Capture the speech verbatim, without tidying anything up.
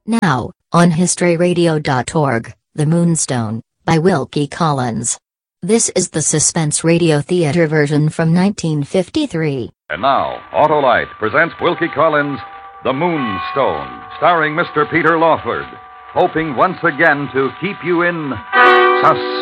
Now, on history radio dot org, The Moonstone, by Wilkie Collins. This is the Suspense Radio Theater version from nineteen fifty-three. And now, Autolite presents Wilkie Collins' The Moonstone, starring Mister Peter Lawford, hoping once again to keep you in suspense.